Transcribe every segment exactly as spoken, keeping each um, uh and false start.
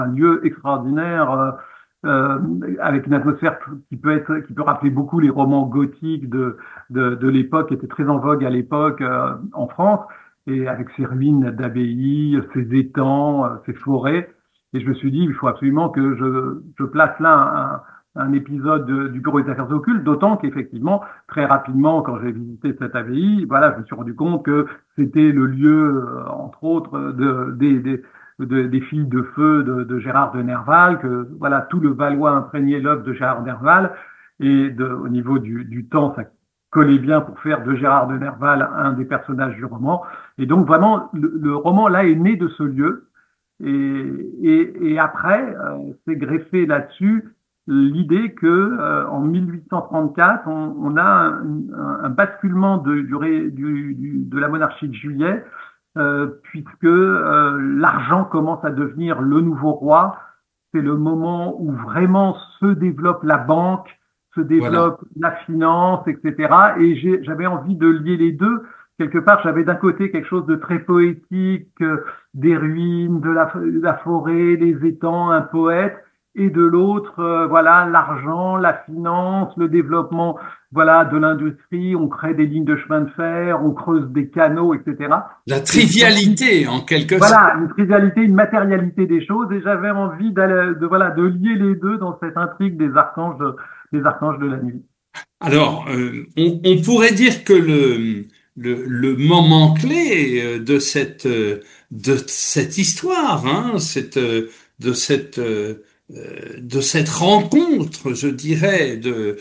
un lieu extraordinaire euh, euh, avec une atmosphère qui peut être, qui peut rappeler beaucoup les romans gothiques de, de, de l'époque, qui étaient très en vogue à l'époque euh, en France, et avec ses ruines d'abbayes, ses étangs, euh, ses forêts. Et je me suis dit, il faut absolument que je, je place là un, un épisode de- du Bureau des affaires occultes, d'autant qu'effectivement, très rapidement, quand j'ai visité cette abbaye, voilà, je me suis rendu compte que c'était le lieu, euh, entre autres, de, des, des, de- des filles de feu de, de Gérard de Nerval, que voilà, tout le Valois imprégnait l'œuvre de Gérard de Nerval, et de, au niveau du, du temps, ça collait bien pour faire de Gérard de Nerval un des personnages du roman. Et donc vraiment, le, le roman là est né de ce lieu. Et, et, et après, euh, c'est greffé là-dessus l'idée que euh, en mille huit cent trente-quatre, on, on a un, un, un basculement de, du, ré- du, du, de la monarchie de Juillet euh, puisque euh, l'argent commence à devenir le nouveau roi. C'est le moment où vraiment se développe la banque, se Voilà. développe la finance, et cetera. Et j'ai- j'avais envie de lier les deux. Quelque part, j'avais d'un côté quelque chose de très poétique, euh, des ruines, de la, de la forêt, les étangs, un poète, et de l'autre, euh, voilà, l'argent, la finance, le développement, voilà, de l'industrie. On crée des lignes de chemin de fer, on creuse des canaux, et cetera. La Et j'avais envie, trivialité, en quelque sorte. voilà, une trivialité, une matérialité des choses, et j'avais envie d'aller, de, voilà, de lier les deux dans cette intrigue des archanges, des archanges de la nuit. Alors, euh, on, on pourrait dire que le, le, le moment clé euh, de cette, euh, de cette histoire, hein, cette, euh, de cette, euh, euh, de cette rencontre, je dirais, de,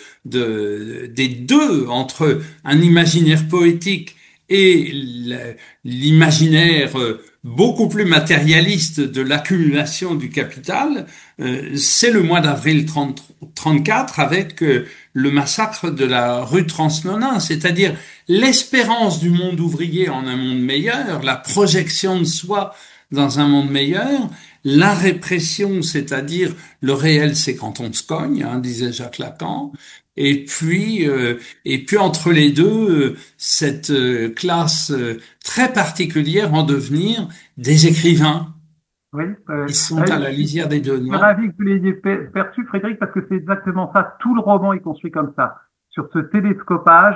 de, des deux entre un imaginaire poétique et la- l'imaginaire euh, beaucoup plus matérialiste de l'accumulation du capital, euh, c'est le mois d'avril trente trente-quatre avec euh, le massacre de la rue Transnonain, c'est-à-dire l'espérance du monde ouvrier en un monde meilleur, la projection de soi dans un monde meilleur, la répression, c'est-à-dire le réel, c'est quand on se cogne, hein, disait Jacques Lacan, et puis euh, et puis entre les deux, euh, cette euh, classe euh, très particulière en devenir des écrivains Oui, euh, qui sont à euh, la je suis lisière des deux je suis noirs. ravi que vous l'ayez pe- perçu, Frédéric, parce que c'est exactement ça. Tout le roman est construit comme ça, sur ce télescopage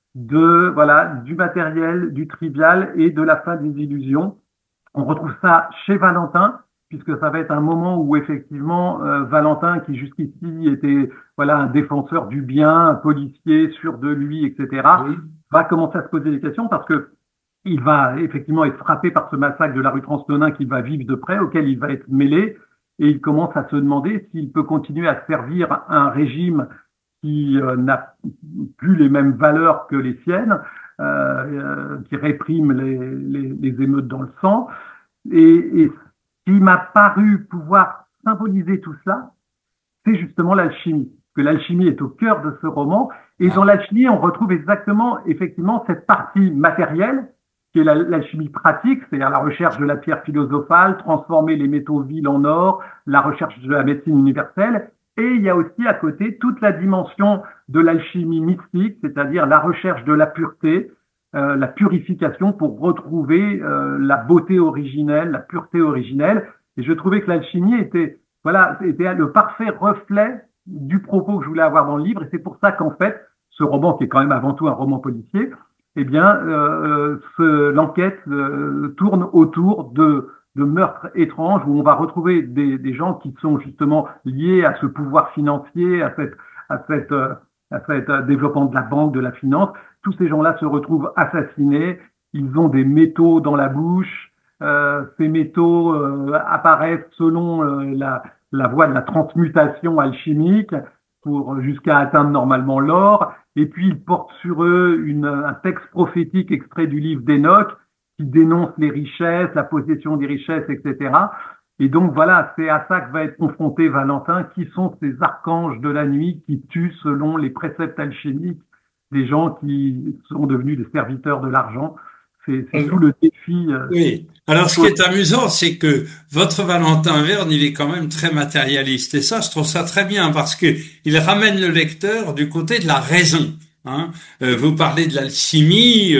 de, voilà, du matériel, du trivial et de la fin des illusions. On retrouve ça chez Valentin, puisque ça va être un moment où effectivement euh, Valentin, qui jusqu'ici était voilà un défenseur du bien, un policier sûr de lui, et cetera, Oui. va commencer à se poser des questions parce que il va effectivement être frappé par ce massacre de la rue Transnonain qu'il va vivre de près, auquel il va être mêlé, et il commence à se demander s'il peut continuer à servir un régime qui euh, n'a plus les mêmes valeurs que les siennes, euh, euh, qui réprime les, les, les émeutes dans le sang. Et, et ce qui m'a paru pouvoir symboliser tout cela, c'est justement l'alchimie. Que l'alchimie est au cœur de ce roman. Et dans Ah, l'alchimie, on retrouve exactement, effectivement, cette partie matérielle, qui est la- l'alchimie pratique, c'est-à-dire la recherche de la pierre philosophale, transformer les métaux vils en or, la recherche de la médecine universelle. Et il y a aussi à côté toute la dimension de l'alchimie mystique, c'est-à-dire la recherche de la pureté, euh, la purification pour retrouver euh, la beauté originelle, la pureté originelle. Et je trouvais que l'alchimie était, voilà, était le parfait reflet du propos que je voulais avoir dans le livre. Et c'est pour ça qu'en fait, ce roman, qui est quand même avant tout un roman policier, eh bien, euh, ce- l'enquête euh, tourne autour de, de meurtres étranges où on va retrouver des, des gens qui sont justement liés à ce pouvoir financier, à cette, à cette, euh, à cet euh, développement de la banque, de la finance. Tous ces gens-là se retrouvent assassinés. Ils ont des métaux dans la bouche. Euh, ces métaux euh, apparaissent selon euh, la, la voie de la transmutation alchimique pour jusqu'à atteindre normalement l'or. Et puis ils portent sur eux une, un texte prophétique extrait du livre d'Enoch qui dénonce les richesses, la possession des richesses, et cetera. Et donc voilà, c'est à ça que va être confronté Valentin, qui sont ces archanges de la nuit qui tuent selon les préceptes alchimiques des gens qui sont devenus des serviteurs de l'argent. C'est c'est tout alors, le défi. euh, oui. Alors, ce qui est amusant, c'est que votre Valentin Verne, il est quand même très matérialiste. Et ça, je trouve ça très bien parce que il ramène le lecteur du côté de la raison. Hein. Euh, vous parlez de l'alchimie. euh,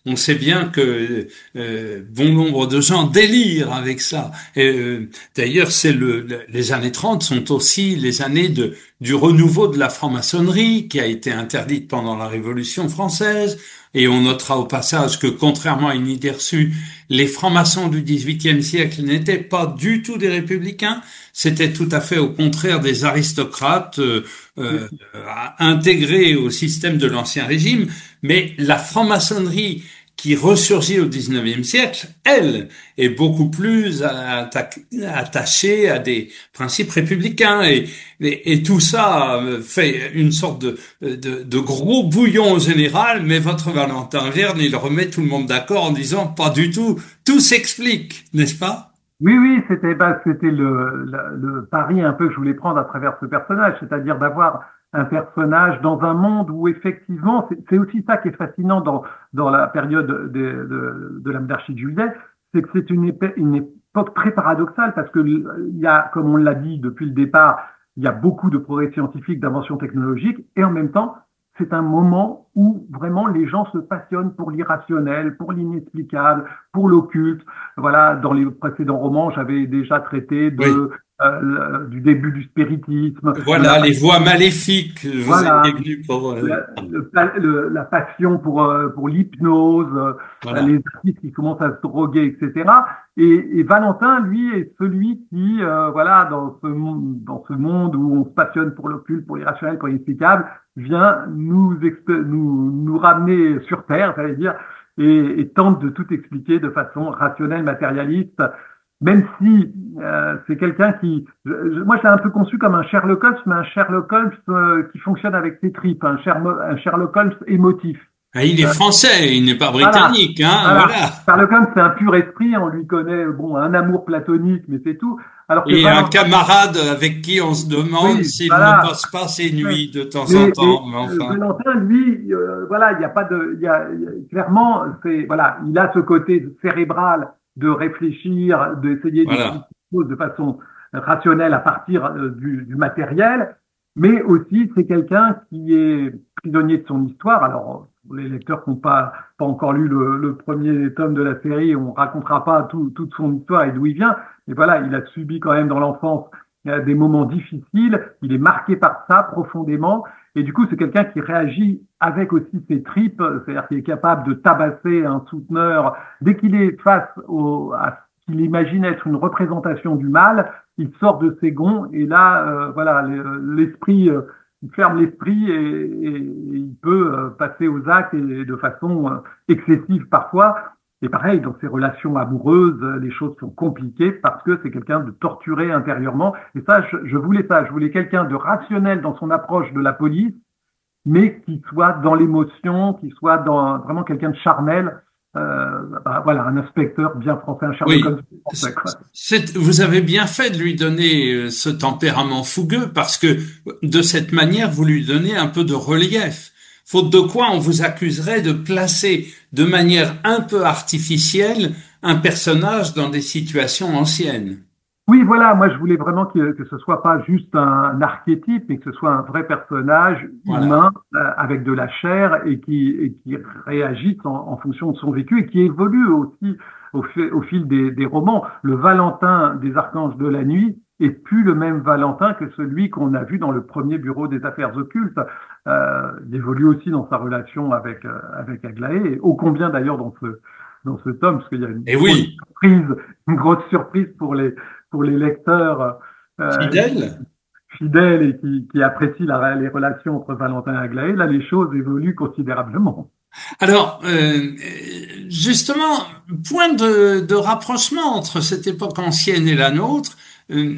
on sait bien que euh, bon nombre de gens délirent avec ça. Et, euh, d'ailleurs, c'est le, le- les années trente sont aussi les années de, du renouveau de la franc-maçonnerie qui a été interdite pendant la Révolution française. Et on notera au passage que, contrairement à une idée reçue, les francs-maçons du dix-huitième siècle n'étaient pas du tout des républicains. C'était tout à fait au contraire des aristocrates euh, euh, intégrés au système de l'Ancien Régime. Mais la franc-maçonnerie qui ressurgit au dix-neuvième siècle, elle, est beaucoup plus atta- attachée à des principes républicains. Et, et, et tout ça fait une sorte de, de, de gros bouillon au général, mais votre Valentin Verne, il remet tout le monde d'accord en disant pas du tout, tout s'explique, n'est-ce pas? Oui, oui, c'était bah, c'était le, le, le pari un peu que je voulais prendre à travers ce personnage, c'est-à-dire d'avoir un personnage dans un monde où effectivement, c'est c'est aussi ça qui est fascinant dans, dans la période de, de, de la monarchie de Juillet, c'est que c'est une, épée- une époque très paradoxale parce que il y a, comme on l'a dit depuis le départ, il y a beaucoup de progrès scientifiques, d'inventions technologiques, et en même temps, c'est un moment où vraiment les gens se passionnent pour l'irrationnel, pour l'inexplicable, pour l'occulte. Voilà, dans les précédents romans, j'avais déjà traité Oui. de euh, le- du début du spiritisme, de la Voilà, les voix maléfiques, vous étiez voilà, venu pour... euh, la, le- le- la passion pour euh, pour l'hypnose, euh, voilà. les artistes qui commencent à se droguer, et cetera. Et, et Valentin, lui, est celui qui, euh, voilà, dans ce monde, dans ce monde où on se passionne pour l'occulte, pour l'irrationnel, pour l'inexplicable, vient nous, exp- nous nous ramener sur terre, j'allais dire, et, et tente de tout expliquer de façon rationnelle, matérialiste. Même si euh, c'est quelqu'un qui, je- je- moi, je l'ai un peu conçu comme un Sherlock Holmes, mais un Sherlock Holmes euh, qui fonctionne avec ses tripes, un, Shermo- un Sherlock Holmes émotif. Ah, il est Euh, français, il n'est pas voilà, britannique, hein, voilà. voilà. Sherlock Holmes, c'est un pur esprit, on lui connaît, bon, un amour platonique, mais c'est tout. Alors que Et un Valentin, camarade avec qui on se demande oui, s'il ne voilà. passe pas ses Mais, nuits de temps en mais, mais, temps, mais euh, enfin, Valentin, lui, euh, voilà, il n'y a pas de, il y a, il y a- clairement, c'est, voilà, il a ce côté cérébral de réfléchir, d'essayer d'expliquer voilà. les choses de façon rationnelle à partir euh, du, du matériel, mais aussi c'est quelqu'un qui est prisonnier de son histoire. Alors, pour les lecteurs qui n'ont pas, pas encore lu le, le premier tome de la série, on racontera pas tout, toute son histoire et d'où il vient, mais voilà, il a subi quand même dans l'enfance euh, des moments difficiles, il est marqué par ça profondément, et du coup c'est quelqu'un qui réagit avec aussi ses tripes, c'est-à-dire qu'il est capable de tabasser un souteneur dès qu'il est face au, à ce qu'il imagine être une représentation du mal, il sort de ses gonds, et là, euh, voilà, l'esprit, euh, il ferme l'esprit et, et, et il peut euh, passer aux actes et, et de façon euh, excessive parfois. Et pareil, dans ses relations amoureuses, les choses sont compliquées parce que c'est quelqu'un de torturé intérieurement. Et ça, je, je voulais ça. Je voulais quelqu'un de rationnel dans son approche de la police, mais qui soit dans l'émotion, qui soit dans vraiment quelqu'un de charnel. Euh, bah, voilà, un inspecteur bien français, un Sherlock Oui. Holmes français, quoi. C'est, vous avez bien fait de lui donner euh, ce tempérament fougueux parce que de cette manière, vous lui donnez un peu de relief. Faute de quoi, on vous accuserait de placer de manière un peu artificielle un personnage dans des situations anciennes. Oui, voilà, moi je voulais vraiment que, que ce soit pas juste un, un archétype, mais que ce soit un vrai personnage Voilà. humain euh, avec de la chair et qui, et qui réagisse en, en fonction de son vécu et qui évolue aussi au, fi- au fil des, des romans. Le Valentin des Archanges de la Nuit est plus le même Valentin que celui qu'on a vu dans le premier bureau des affaires occultes. Euh, il évolue aussi dans sa relation avec, euh, avec Aglaé, et ô combien d'ailleurs dans ce, dans ce tome, parce qu'il y a une Et grosse oui, surprise, une grosse surprise pour les pour les lecteurs euh, fidèle. fidèles et qui, qui apprécient la, les relations entre Valentin et Aglaé, là les choses évoluent considérablement. Alors, euh, justement, point de, de rapprochement entre cette époque ancienne et la nôtre, euh,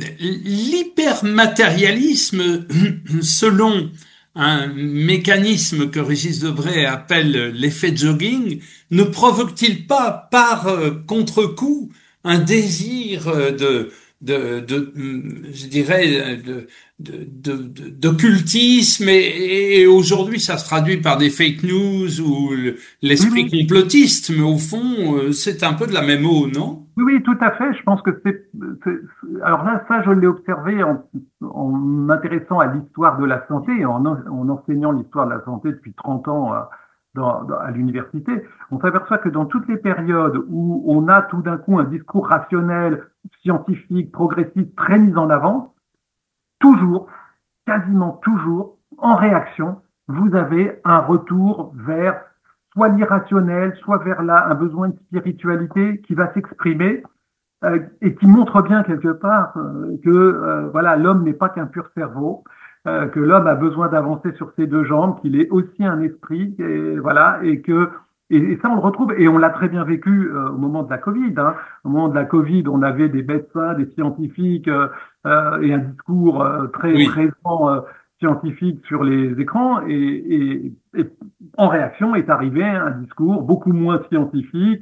l'hypermatérialisme, selon un mécanisme que Régis Debray appelle l'effet jogging, ne provoque-t-il pas par euh, contre-coup un désir euh, de, de, de, je dirais, de, de, de, d'occultisme et, et aujourd'hui ça se traduit par des fake news ou le- Oui, l'esprit oui, complotiste, mais au fond euh, c'est un peu de la même eau, non? oui, oui, tout à fait. Je pense que c'est, c'est- alors là, ça, je l'ai observé en, en m'intéressant à l'histoire de la santé et en, en enseignant l'histoire de la santé depuis trente ans euh, dans, dans, à l'université, on s'aperçoit que dans toutes les périodes où on a tout d'un coup un discours rationnel, scientifique, progressiste, très mis en avant, toujours, quasiment toujours, en réaction, vous avez un retour vers soit l'irrationnel, soit vers là un besoin de spiritualité qui va s'exprimer euh, et qui montre bien quelque part euh, que euh, voilà, l'homme n'est pas qu'un pur cerveau, euh, que l'homme a besoin d'avancer sur ses deux jambes, qu'il est aussi un esprit, et voilà, et que et, et ça on le retrouve et on l'a très bien vécu euh, au moment de la Covid. Hein. Au moment de la Covid, on avait des médecins, des scientifiques euh, euh, et un discours euh, très Oui. présent euh, scientifique sur les écrans et, et, et en réaction est arrivé un discours beaucoup moins scientifique,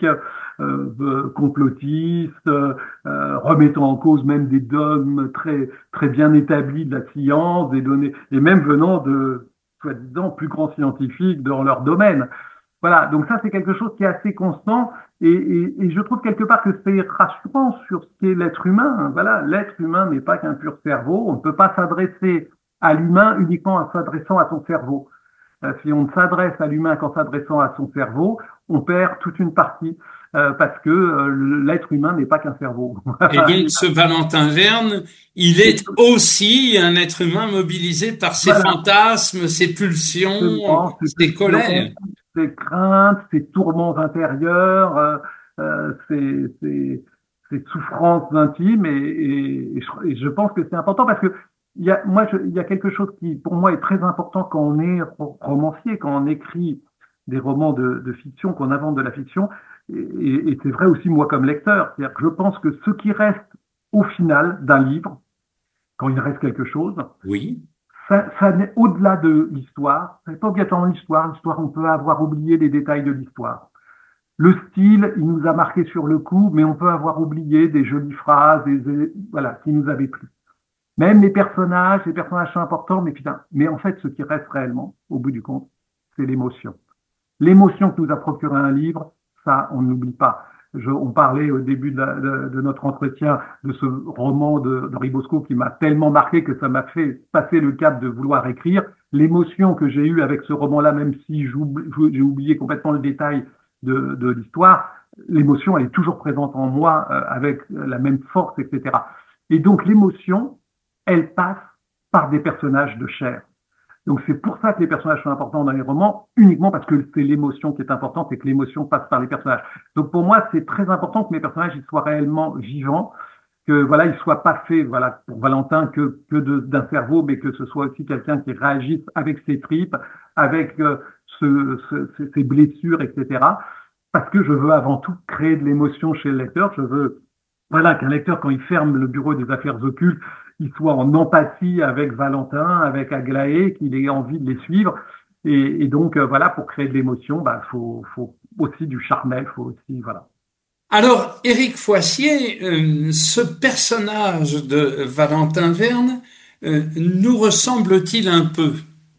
euh, complotiste, euh, remettant en cause même des dogmes très très bien établis de la science, des données et même venant de soi-disant plus grands scientifiques dans leur domaine. Voilà, donc ça c'est quelque chose qui est assez constant et, et, et je trouve quelque part que c'est rassurant sur ce qu'est l'être humain. Voilà, l'être humain n'est pas qu'un pur cerveau. On ne peut pas s'adresser à l'humain uniquement en s'adressant à son cerveau. Euh, si on ne s'adresse à l'humain qu'en s'adressant à son cerveau, on perd toute une partie euh, parce que euh, l'être humain n'est pas qu'un cerveau. Et donc, ce Valentin Verne, il est aussi un être humain mobilisé par ses Voilà, fantasmes, ses pulsions, justement, ces ses colères. pulsions, ces craintes, ces tourments intérieurs, euh, euh, ces, ces, ces souffrances intimes et, et, et, je, et je pense que c'est important parce que il y a, moi, je, il y a quelque chose qui, pour moi, est très important quand on est romancier, quand on écrit des romans de, de fiction, qu'on invente de la fiction, et, et, et c'est vrai aussi moi comme lecteur, c'est-à-dire que je pense que ce qui reste au final d'un livre, quand il reste quelque chose, Oui, ça, ça n'est au-delà de l'histoire. C'est pas obligatoirement l'histoire. L'histoire, on peut avoir oublié les détails de l'histoire. Le style, il nous a marqué sur le coup, mais on peut avoir oublié des jolies phrases, des, des- voilà, qui nous avaient plu. Même les personnages, les personnages sont importants, mais putain, mais en fait, ce qui reste réellement, au bout du compte, c'est l'émotion. L'émotion que nous a procuré un livre, ça, on n'oublie pas. Je, on parlait au début de, la, de, de, notre entretien de ce roman de, de Ribosco qui m'a tellement marqué que ça m'a fait passer le cap de vouloir écrire. L'émotion que j'ai eue avec ce roman-là, même si j'ai oublié complètement le détail de, de l'histoire, l'émotion, elle est toujours présente en moi euh, avec la même force, et cetera. Et donc l'émotion, elle passe par des personnages de chair. Donc c'est pour ça que les personnages sont importants dans les romans, uniquement parce que c'est l'émotion qui est importante et que l'émotion passe par les personnages. Donc pour moi, c'est très important que mes personnages ils soient réellement vivants, que voilà, ils soient pas faits, voilà, pour Valentin que que d'un cerveau, mais que ce soit aussi quelqu'un qui réagisse avec ses tripes, avec euh, ce, ce, ses blessures, et cetera. Parce que je veux avant tout créer de l'émotion chez le lecteur. Je veux voilà qu'un lecteur, quand il ferme le bureau des affaires occultes, il soit en empathie avec Valentin, avec Aglaé, qu'il ait envie de les suivre. Et, et donc, euh, voilà, pour créer de l'émotion, bah, faut, faut aussi du charnel, faut aussi, voilà. alors, Éric Foissier, euh, ce personnage de Valentin Verne, euh, nous ressemble-t-il un peu?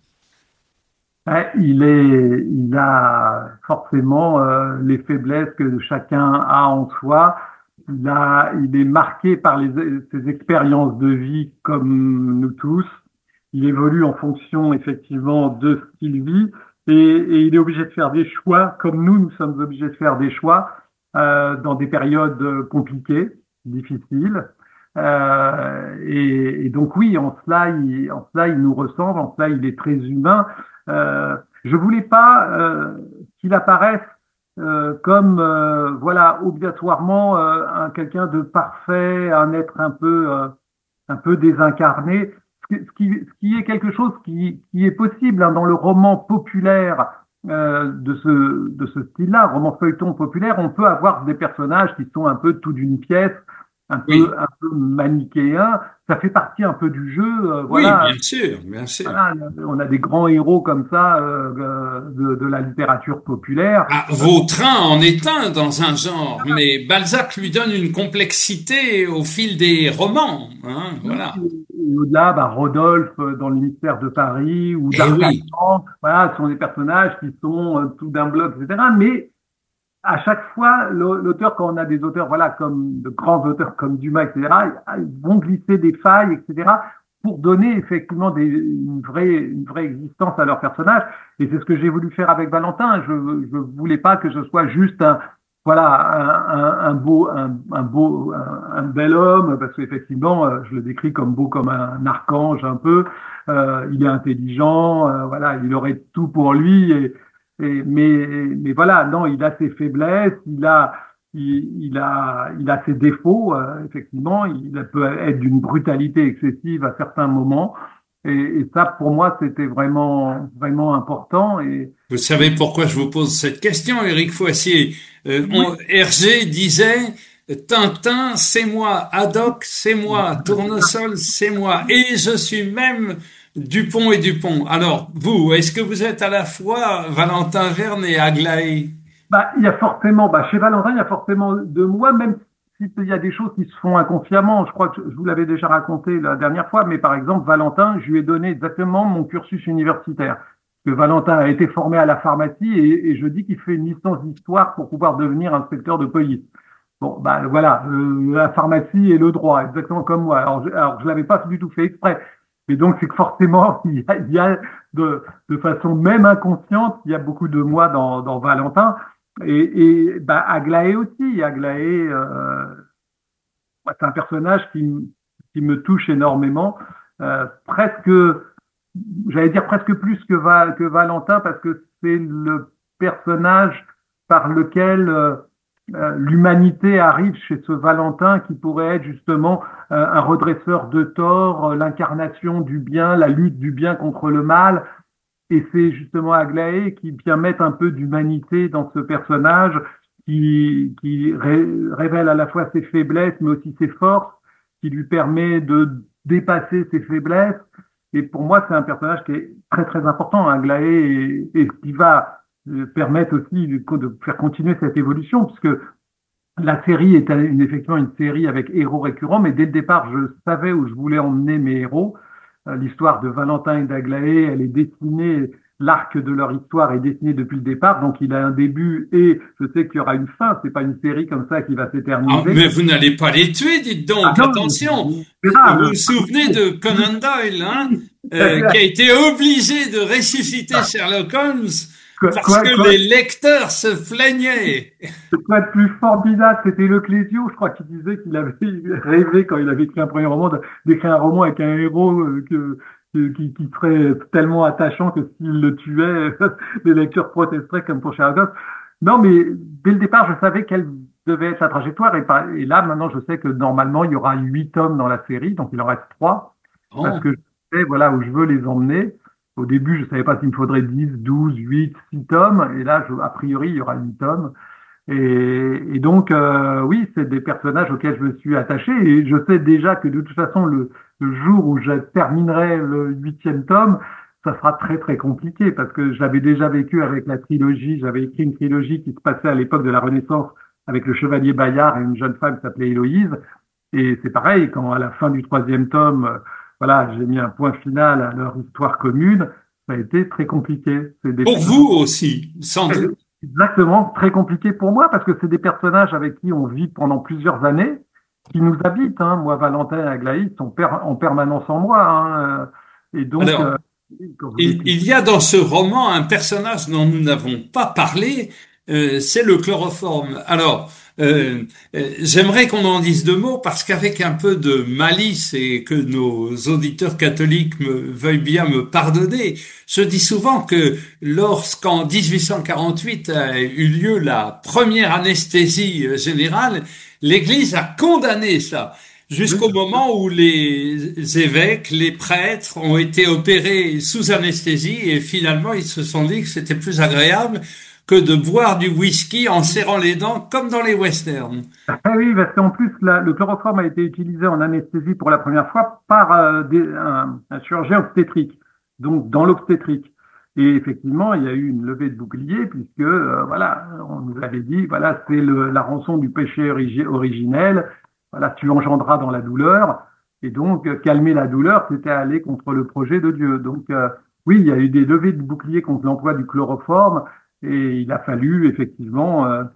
Ouais, il est, il a forcément euh, les faiblesses que chacun a en soi. Il a, il est marqué par les, ses expériences de vie comme nous tous. Il évolue en fonction effectivement de ce qu'il vit et, et il est obligé de faire des choix comme nous, nous sommes obligés de faire des choix euh, dans des périodes compliquées, difficiles. Euh, et, et donc oui, en cela, il, en cela, il nous ressemble, en cela, il est très humain. Euh, je voulais pas euh, qu'il apparaisse euh, comme euh, voilà obligatoirement euh, un quelqu'un de parfait, un être un peu euh, un peu désincarné, ce qui, ce qui est quelque chose qui, qui est possible hein, dans le roman populaire euh, de ce de ce style-là, roman feuilleton populaire, on peut avoir des personnages qui sont un peu tout d'une pièce, un peu Oui, un peu manichéens. Ça fait partie un peu du jeu, euh, oui, voilà. bien sûr, bien sûr. Voilà, on a des grands héros comme ça euh, de, de la littérature populaire. Ah, Euh, Vautrin en est un dans un genre, mais Balzac lui donne une complexité au fil des romans, hein, voilà. et au-delà, bah, Rodolphe euh, dans le mystère de Paris ou Eh oui, D'Artagnan, voilà, ce sont des personnages qui sont euh, tout d'un bloc, et cetera. Mais à chaque fois, l'auteur, quand on a des auteurs, voilà, comme de grands auteurs comme Dumas, et cetera, ils vont glisser des failles, et cetera. pour donner effectivement des, une vraie, une vraie existence à leur personnage. Et c'est ce que j'ai voulu faire avec Valentin. Je ne voulais pas que ce soit juste un, voilà, un, un, un beau, un, un beau, un, un bel homme, parce qu'effectivement, euh, je le décris comme beau comme un, archange un peu. Euh, il est intelligent, euh, voilà, il aurait tout pour lui. Et, et, mais, mais voilà, non, il a ses faiblesses, il a, il, il a, il a ses défauts, euh, effectivement. Il peut être d'une brutalité excessive à certains moments. Et, et ça, pour moi, c'était vraiment, vraiment important. Et, Vous savez pourquoi je vous pose cette question, Éric Foissier? Euh, on, oui, Hergé disait, Tintin, c'est moi, Haddock, c'est moi, Tournesol, c'est moi, et je suis même Dupont et Dupont. Alors, vous, est-ce que vous êtes à la fois Valentin Verne et Aglaé? bah, il y a forcément, bah, chez Valentin, il y a forcément de moi, même si il y a des choses qui se font inconsciemment. Je crois que je vous l'avais déjà raconté la dernière fois, mais par exemple, Valentin, je lui ai donné exactement mon cursus universitaire. Parce que Valentin a été formé à la pharmacie et, et je dis qu'il fait une licence d'histoire pour pouvoir devenir inspecteur de police. Bon, bah voilà, euh, la pharmacie et le droit, exactement comme moi. Alors, je, alors, je l'avais pas du tout fait exprès. Mais donc, c'est que forcément, il y a, il y a de, de façon même inconsciente, il y a beaucoup de moi dans, dans Valentin. Et, et bah, Aglaé aussi. Aglaé, euh, bah, c'est un personnage qui, m- qui me touche énormément. Euh, presque, j'allais dire presque plus que, Va- que Valentin, parce que c'est le personnage par lequel euh, euh, l'humanité arrive chez ce Valentin qui pourrait être justement euh, un redresseur de tort, euh, l'incarnation du bien, la lutte du bien contre le mal. Et c'est justement Aglaé qui vient mettre un peu d'humanité dans ce personnage, qui, qui ré- révèle à la fois ses faiblesses, mais aussi ses forces, qui lui permet de dépasser ses faiblesses. Et pour moi, c'est un personnage qui est très très important, Aglaé, et, et qui va euh, permettre aussi de, de faire continuer cette évolution, puisque la série est une- effectivement une série avec héros récurrents, mais dès le départ, je savais où je voulais emmener mes héros. Euh, L'histoire de Valentin et d'Aglaé, elle est dessinée, l'arc de leur histoire est dessiné depuis le départ, donc il a un début et je sais qu'il y aura une fin. C'est pas une série comme ça qui va Ah, s'éterniser. mais vous n'allez pas les tuer, dites Ah donc, non, attention. c'est Vous grave. vous souvenez de Conan Doyle, hein, euh, qui a Quoi, été obligé de ressusciter Sherlock Holmes parce quoi, que quoi, les lecteurs se plaignaient. quoi de plus formidable, c'était Le Clésio, je crois qu'il disait qu'il avait rêvé quand il avait écrit un premier roman de- d'écrire un roman avec un héros euh, que, que- qui, qui serait tellement attachant que s'il le tuait, les lecteurs protesteraient comme pour Sherlock Holmes. Non, mais dès le départ, je savais quelle devait être la trajectoire et, par- et là, maintenant, je sais que normalement, il y aura huit tomes dans la série, donc il en reste trois parce Oh. que je sais, voilà, où je veux les emmener. Au début, je savais pas s'il me faudrait dix, douze, huit, six tomes, et là, je, a priori, il y aura huit tomes. Et, et donc, euh, oui, c'est des personnages auxquels je me suis attaché et je sais déjà que de toute façon, le, le jour où je terminerai le huitième tome, ça sera très très compliqué parce que j'avais déjà vécu avec la trilogie, j'avais écrit une trilogie qui se passait à l'époque de la Renaissance avec le chevalier Bayard et une jeune femme qui s'appelait Héloïse. Et c'est pareil, quand à la fin du troisième tome, euh, voilà, j'ai mis un point final à leur histoire commune, ça a été très compliqué. C'est des Pour vous aussi, sans doute. Exactement, très compliqué pour moi parce que c'est des personnages avec qui on vit pendant plusieurs années, qui nous habitent. Hein. Moi, Valentin et Aglaé sont per en permanence en moi. Hein. Euh, Et donc, euh, Alors, quand vous il, décrivez, il y a dans ce roman un personnage dont nous n'avons pas parlé, euh, c'est le chloroforme. Alors, euh, euh, j'aimerais qu'on en dise deux mots parce qu'avec un peu de malice et que nos auditeurs catholiques me veuillent bien me pardonner, je dis souvent que lorsqu'en dix-huit cent quarante-huit a eu lieu la première anesthésie euh, générale, l'Église a condamné ça. oui, Jusqu'au moment où les évêques, les prêtres ont été opérés sous anesthésie et finalement ils se sont dit que c'était plus agréable que de boire du whisky en serrant les dents comme dans les westerns. ah oui, parce qu'en plus, la- le chloroforme a été utilisé en anesthésie pour la première fois par euh, des- un, un chirurgien obstétrique, donc dans l'obstétrique. Et effectivement, il y a eu une levée de bouclier puisque, euh, voilà, on nous avait dit, voilà, c'est le- la rançon du péché origi- originel, voilà, tu engendras dans la douleur. Et donc, euh, calmer la douleur, c'était aller contre le projet de Dieu. Donc, euh, oui, il y a eu des levées de bouclier contre l'emploi du chloroforme et il a fallu effectivement euh,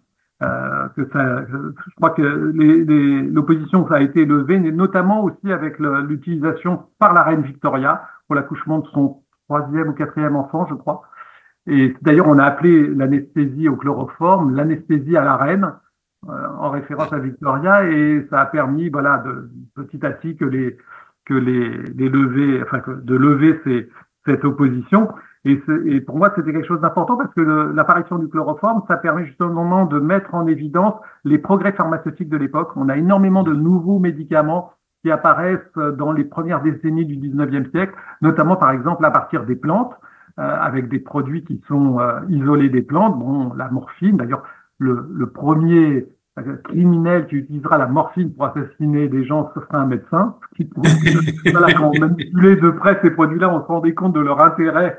Euh, que ça, je crois que les, les, l'opposition ça a été levée, mais notamment aussi avec le, l'utilisation par la reine Victoria pour l'accouchement de son troisième ou quatrième enfant, je crois. Et d'ailleurs, on a appelé l'anesthésie au chloroforme l'anesthésie à la reine, euh, en référence à Victoria, et ça a permis, voilà, de, petit à petit que les que les, les lever, enfin, que, de lever ces, cette opposition. Et, et pour moi, c'était quelque chose d'important parce que le, l'apparition du chloroforme, ça permet justement de mettre en évidence les progrès pharmaceutiques de l'époque. On a énormément de nouveaux médicaments qui apparaissent dans les premières décennies du dix-neuvième siècle, notamment par exemple à partir des plantes, euh, avec des produits qui sont euh, isolés des plantes. Bon, la morphine, d'ailleurs, le, le premier criminel qui utilisera la morphine pour assassiner des gens, ce sera un médecin. Qui prouve que, voilà, quand on manipulait de près ces produits-là, on se rendait compte de leur intérêt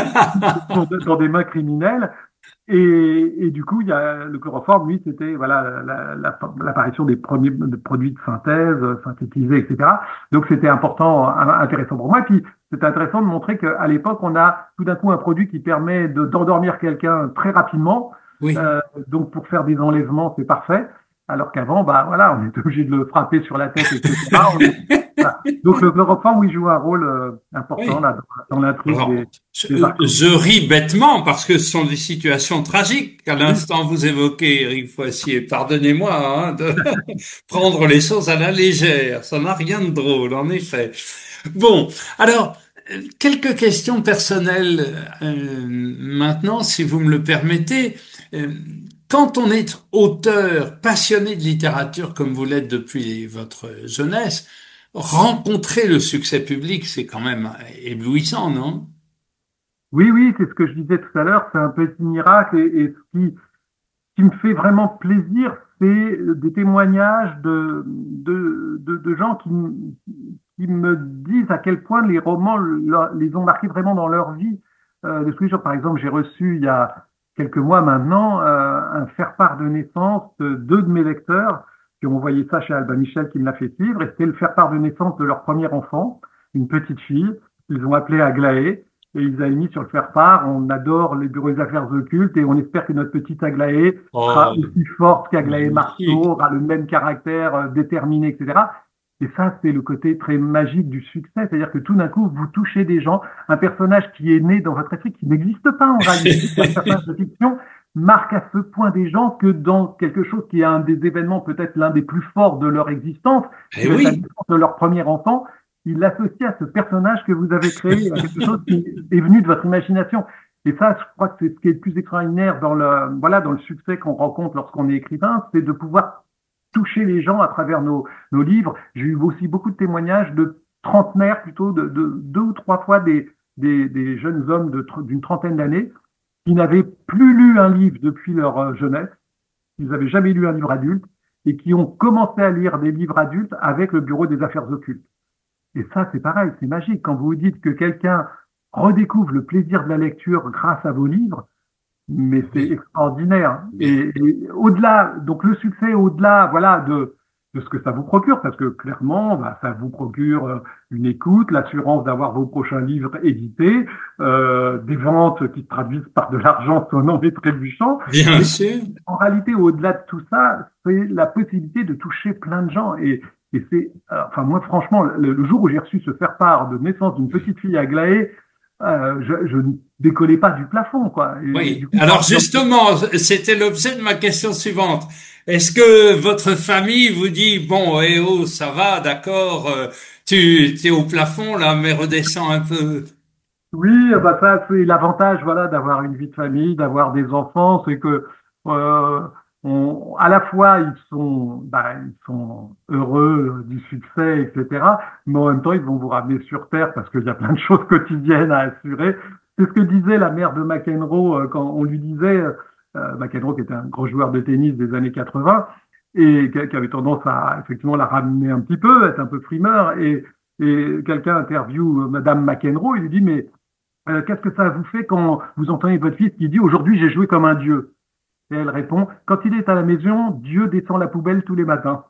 dans des mains criminelles. Et, et du coup, il y a le chloroforme, lui, c'était voilà la, la, l'apparition des premiers de produits de synthèse synthétisés, et cetera. Donc c'était important, intéressant pour moi. Et puis c'était intéressant de montrer qu'à l'époque, on a tout d'un coup un produit qui permet de, d'endormir quelqu'un très rapidement. Oui. Euh, donc pour faire des enlèvements, c'est parfait. Alors qu'avant, bah voilà, on était obligé de le frapper sur la tête, et cetera. On est, voilà. Donc le chloroforme, oui, joue un rôle euh, important Oui. là dans, dans l'intrigue Alors, des, je, des arcs. je ris bêtement parce que ce sont des situations tragiques qu'à Oui, l'instant vous évoquez, Eric Foissier. Pardonnez-moi hein, de prendre les choses à la légère. Ça n'a rien de drôle, en effet. Bon, alors, euh, quelques questions personnelles euh, maintenant, si vous me le permettez. Euh, Quand on est auteur passionné de littérature comme vous l'êtes depuis votre jeunesse, rencontrer le succès public, c'est quand même éblouissant, non? oui, oui, c'est ce que je disais tout à l'heure, c'est un petit miracle et, et ce qui, qui me fait vraiment plaisir, c'est des témoignages de, de, de, de gens qui, m- qui me disent à quel point les romans leur- les ont marqués vraiment dans leur vie euh, de tous les jours. Par exemple, j'ai reçu il y a quelques mois maintenant euh, un faire-part de naissance de deux de mes lecteurs qui ont envoyé ça chez Albin Michel qui me l'a fait suivre. Et c'était le faire-part de naissance de leur premier enfant, une petite fille. Ils ont appelé Aglaé. Et ils avaient mis sur le faire-part, on adore les bureaux des affaires occultes et on espère que notre petite Aglaé sera Oh, aussi forte qu'Aglaé Marceau, magnifique. aura le même caractère euh, déterminé, et cetera. Et ça, c'est le côté très magique du succès. C'est-à-dire que tout d'un coup, vous touchez des gens, un personnage qui est né dans votre esprit, qui n'existe pas en réalité, un personnage de fiction, marque à ce point des gens que dans quelque chose qui est un des événements, peut-être l'un des plus forts de leur existence, qui Eh va être la oui, naissance de leur premier enfant, il l'associe à ce personnage que vous avez créé, à quelque chose qui est venu de votre imagination. Et ça, je crois que c'est ce qui est le plus extraordinaire dans le, voilà, dans le succès qu'on rencontre lorsqu'on est écrivain, c'est de pouvoir toucher les gens à travers nos, nos livres. J'ai eu aussi beaucoup de témoignages de trentenaires, plutôt de, de deux ou trois fois des, des, des jeunes hommes de, d'une trentaine d'années qui n'avaient plus lu un livre depuis leur euh, jeunesse, ils n'avaient jamais lu un livre adulte et qui ont commencé à lire des livres adultes avec le Bureau des affaires occultes. Et ça, c'est pareil, c'est magique. Quand vous dites que quelqu'un redécouvre le plaisir de la lecture grâce à vos livres, mais c'est oui, extraordinaire. oui. Et, et au-delà, donc le succès, au-delà, voilà, de, de ce que ça vous procure, parce que clairement, bah, ça vous procure euh, une écoute, l'assurance d'avoir vos prochains livres édités, euh, des ventes qui se traduisent par de l'argent sonnant et trébuchant. Bien Mais sûr. en réalité, au-delà de tout ça, c'est la possibilité de toucher plein de gens. Et, et c'est, euh, enfin, moi, franchement, le, le jour où j'ai reçu ce faire-part de naissance d'une petite fille à Glaé, euh, je, je ne décollais pas du plafond, quoi. Et, et Oui. du coup, Alors quand j'ai justement, c'était l'objet de ma question suivante. Est-ce que votre famille vous dit, bon, eh oh, ça va, d'accord, euh, tu, tu es au plafond là, mais redescends un peu. oui, bah ça c'est l'avantage, voilà, d'avoir une vie de famille, d'avoir des enfants, c'est que euh, on, à la fois ils sont, bah, ils sont heureux du succès, et cetera. Mais en même temps ils vont vous ramener sur terre parce qu'il y a plein de choses quotidiennes à assurer. C'est ce que disait la mère de McEnroe euh, quand on lui disait, euh, McEnroe qui était un gros joueur de tennis des années quatre-vingts et qui, qui avait tendance à effectivement la ramener un petit peu, être un peu frimeur et et quelqu'un interviewe Madame McEnroe, il lui dit mais euh, qu'est-ce que ça vous fait quand vous entendez votre fils qui dit aujourd'hui j'ai joué comme un dieu? Et elle répond, quand il est à la maison, Dieu descend la poubelle tous les matins.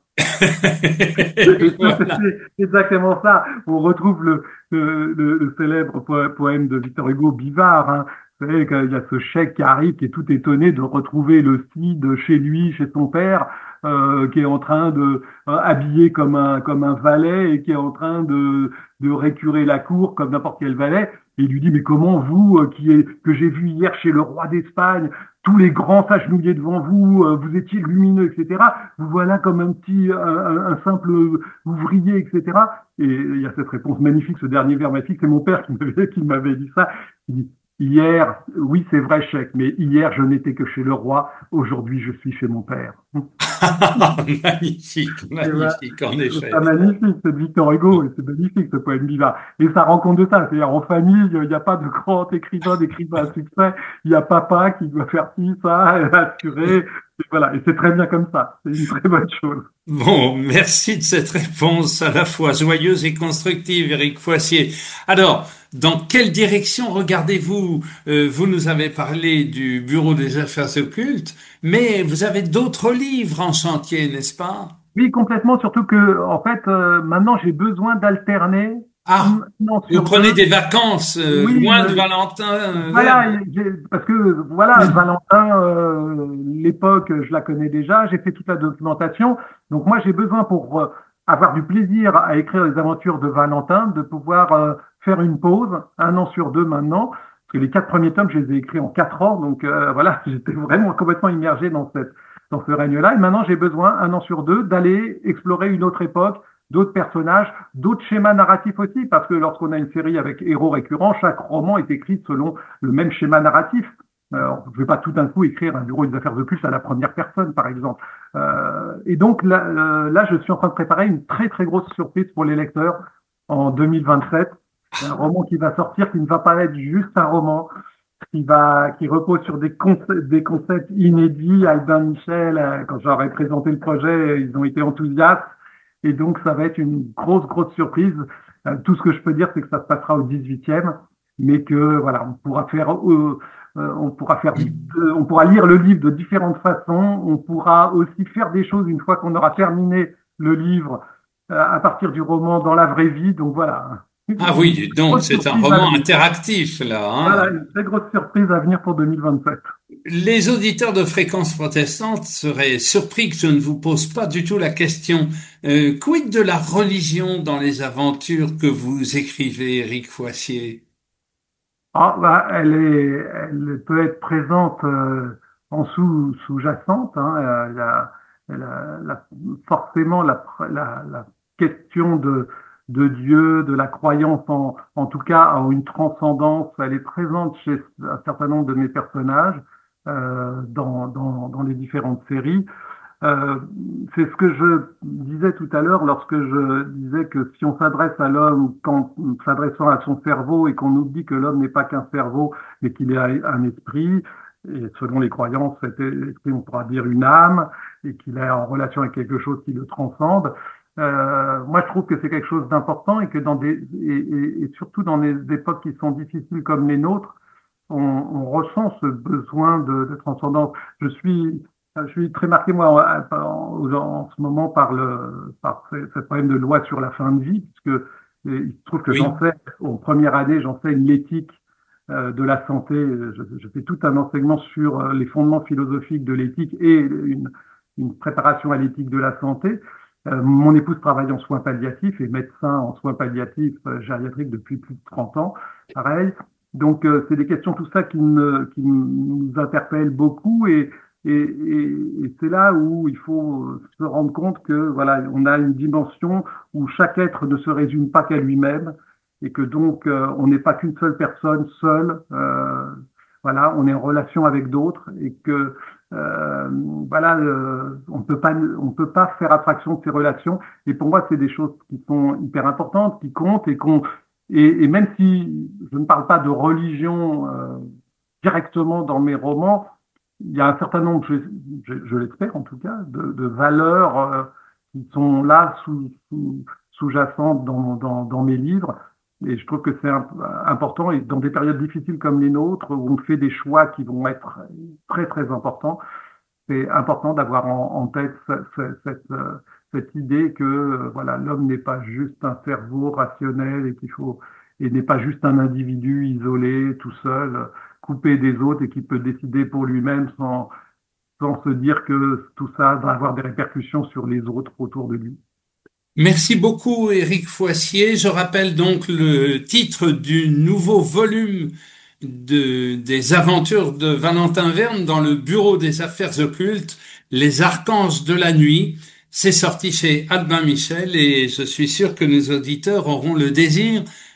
Et ça, Voilà. c'est exactement ça. On retrouve le, le, le- le célèbre po- poème de Victor Hugo, Bivard, hein. Vous savez qu'il y a ce chèque qui arrive, qui est tout étonné de retrouver le Cid chez lui, chez son père, euh, qui est en train de euh, habillé comme un comme un valet et qui est en train de de récurer la cour comme n'importe quel valet. Et il lui dit mais comment vous euh, qui est que j'ai vu hier chez le roi d'Espagne, tous les grands s'agenouillaient devant vous, euh, vous étiez lumineux, et cetera. Vous voilà comme un petit un, un- un simple ouvrier, et cetera. Et il y a cette réponse magnifique, ce dernier vers magnifique, c'est mon père qui m'avait qui m'avait dit ça. Il dit, hier, oui, c'est vrai, chèque, mais hier, je n'étais que chez le roi. Aujourd'hui, je suis chez mon père. Magnifique, Et voilà. magnifique, en Je trouve effet. ça magnifique, c'est de Victor Hugo, et c'est magnifique, ce poème vivant. Et ça rend compte de ça. C'est-à-dire, en famille, il n'y a pas de grand écrivain, d'écrivain à succès. Il y a papa qui doit faire ci, ça, assurer. Et voilà. Et c'est très bien comme ça. C'est une très bonne chose. Bon, merci de cette réponse à la fois joyeuse et constructive, Éric Foissier. Alors, dans quelle direction regardez-vous? Euh, vous nous avez parlé du Bureau des Affaires occultes, mais vous avez d'autres livres en chantier, n'est-ce pas? Oui, complètement, surtout que, en fait, euh, maintenant, j'ai besoin d'alterner Ah, un an vous sur prenez deux. des vacances euh, Oui, loin de me- Valentin euh, voilà, Verne. et j'ai- parce que voilà, Valentin, euh, l'époque, je la connais déjà, j'ai fait toute la documentation. Donc moi, j'ai besoin pour euh, avoir du plaisir à écrire les aventures de Valentin, de pouvoir euh, faire une pause, un an sur deux maintenant, parce que les quatre premiers tomes, je les ai écrits en quatre ans. Donc euh, voilà, j'étais vraiment complètement immergé dans cette, dans ce règne-là. Et maintenant, j'ai besoin, un an sur deux, d'aller explorer une autre époque, d'autres personnages, d'autres schémas narratifs aussi, parce que lorsqu'on a une série avec héros récurrents, chaque roman est écrit selon le même schéma narratif. Euh, je ne vais pas tout d'un coup écrire un bureau des affaires occultes à la première personne, par exemple. Euh, et donc là, euh, là, je suis en train de préparer une très très grosse surprise pour les lecteurs en deux mille vingt-sept. Un roman qui va sortir, qui ne va pas être juste un roman, qui va, qui repose sur des concepts, des concepts inédits. Albin Michel, euh, quand j'aurais présenté le projet, ils ont été enthousiastes. Et donc, ça va être une grosse, grosse surprise. Euh, tout ce que je peux dire, c'est que ça se passera au dix-huitième, mais que, voilà, on pourra faire, euh, euh, on pourra faire, de- on pourra lire le livre de différentes façons. On pourra aussi faire des choses une fois qu'on aura terminé le livre, euh, à partir du roman dans la vraie vie. Donc voilà, Ah une oui, donc grosse c'est un surprise à roman venir. interactif là, hein. Voilà, une très grosse surprise à venir pour deux mille vingt-sept. Les auditeurs de Fréquence protestante seraient surpris que je ne vous pose pas du tout la question. Euh, quid de la religion dans les aventures que vous écrivez, Éric Foissier? Ah, bah, elle est, elle peut être présente euh, en sous, sous-jacente. Hein. Euh, il y a- la- la- forcément, la, la, la question de, de Dieu, de la croyance en, en tout cas, en une transcendance, elle est présente chez un certain nombre de mes personnages euh, dans, dans, dans les différentes séries. Euh, c'est ce que je disais tout à l'heure lorsque je disais que si on s'adresse à l'homme qu'en s'adressant à son cerveau et qu'on oublie que l'homme n'est pas qu'un cerveau mais qu'il est un esprit, et selon les croyances, cet esprit, on pourra dire une âme, et qu'il est en relation avec quelque chose qui le transcende. Euh, moi, je trouve que c'est quelque chose d'important et que dans des et, et, et surtout dans des époques qui sont difficiles comme les nôtres, on, on ressent ce besoin de, de transcendance. Je suis je suis très marqué, moi, en, en, en ce moment par le par ce, ce problème de loi sur la fin de vie, puisque il se trouve que Oui, j'enseigne, en première année, j'enseigne l'éthique euh, de la santé. Je, je, fais tout un enseignement sur euh, les fondements philosophiques de l'éthique et une, une préparation à l'éthique de la santé. Euh, mon épouse travaille en soins palliatifs et médecin en soins palliatifs euh, gériatriques depuis plus de trente ans, pareil. Donc, euh, c'est des questions, tout ça, qui, me, qui nous interpellent beaucoup et, et, et, et c'est là où il faut se rendre compte que, voilà, on a une dimension où chaque être ne se résume pas qu'à lui-même et que donc, euh, on n'est pas qu'une seule personne seule. Euh, voilà, on est en relation avec d'autres et que, euh, voilà, euh, on peut pas, on peut pas faire abstraction de ces relations. Et pour moi, c'est des choses qui sont hyper importantes, qui comptent et qu'on et, et même si je ne parle pas de religion euh, directement dans mes romans, il y a un certain nombre, je, je, je l'espère en tout cas, de, de valeurs euh, qui sont là sous, sous, sous-jacentes dans, dans, dans mes livres. Et je trouve que c'est un- important, et dans des périodes difficiles comme les nôtres, où on fait des choix qui vont être très très importants, c'est important d'avoir en, en tête ce- ce- cette, euh, cette idée que euh, voilà, l'homme n'est pas juste un cerveau rationnel et qu'il faut et n'est pas juste un individu isolé, tout seul. coupé des autres et qui peut décider pour lui-même sans, sans se dire que tout ça va avoir des répercussions sur les autres autour de lui. Merci beaucoup, Éric Foissier. Je rappelle donc le titre du nouveau volume de, des aventures de Valentin Verne dans le Bureau des affaires occultes, Les archanges de la nuit. C'est sorti chez Albin Michel et je suis sûr que nos auditeurs auront le désir